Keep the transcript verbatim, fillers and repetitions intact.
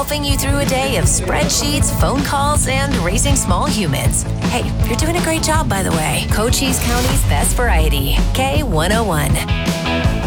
solving you through a day of spreadsheets, phone calls, and raising small humans. Hey, you're doing a great job, by the way. Cochise County's best variety, K one oh one.